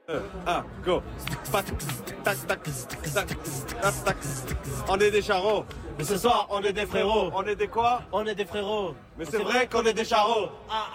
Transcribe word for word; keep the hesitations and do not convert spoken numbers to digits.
un, go. Tac, tac, tac, tac, tac, tac. On est des charros. Mais ce soir, on est des frérots. On est des quoi? On est des frérots. Mais c'est vrai qu'on est des charros. Ah,